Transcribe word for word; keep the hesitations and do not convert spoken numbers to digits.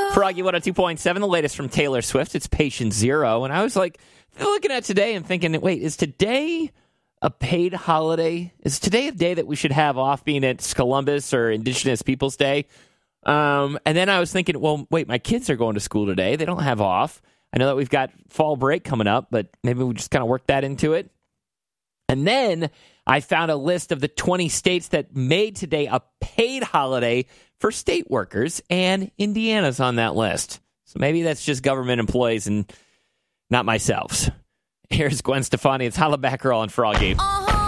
Froggy one oh two point seven, the latest from Taylor Swift. It's Patient Zero. And I was like, looking at today and thinking, wait, is today a paid holiday? Is today a day that we should have off, being it's Columbus or Indigenous Peoples Day? Um, and then I was thinking, well, wait, my kids are going to school today. They don't have off. I know that we've got fall break coming up, but maybe we just kind of work that into it. And then I found a list of the twenty states that made today a paid holiday for state workers, and Indiana's on that list. So maybe that's just government employees and not myself. Here's Gwen Stefani. It's Holla Back Girl and Froggy. Uh-huh.